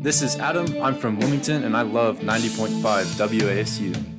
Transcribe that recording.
This is Adam. I'm from Wilmington and I love 90.5 WASU.